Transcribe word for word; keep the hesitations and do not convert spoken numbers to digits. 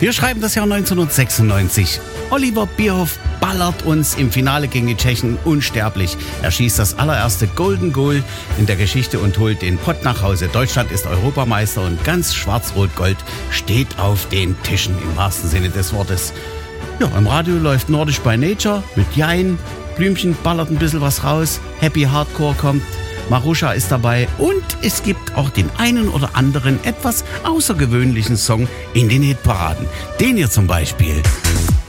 Wir schreiben das Jahr neunzehnhundertsechsundneunzig. Oliver Bierhoff ballert uns im Finale gegen die Tschechen unsterblich. Er schießt das allererste Golden Goal in der Geschichte und holt den Pott nach Hause. Deutschland ist Europameister und ganz schwarz-rot-gold steht auf den Tischen im wahrsten Sinne des Wortes. Ja, im Radio läuft Nordisch by Nature mit Jein. Blümchen ballert ein bisschen was raus. Happy Hardcore kommt. Marusha ist dabei und es gibt auch den einen oder anderen etwas außergewöhnlichen Song in den Hitparaden. Den hier zum Beispiel.